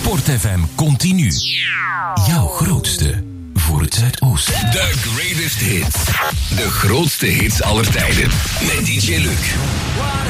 Sport FM Continu. Jouw grootste voor het Zuidoosten. The greatest hits. De grootste hits aller tijden. Met DJ Luc.